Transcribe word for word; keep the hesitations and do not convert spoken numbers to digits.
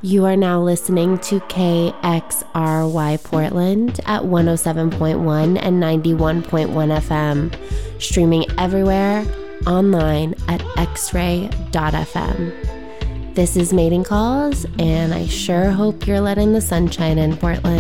You are now listening to K X R Y Portland at one oh seven point one and ninety-one point one F M, streaming everywhere online at x ray dot f m. This is Mating Calls, and I sure hope you're letting the sunshine in, Portland.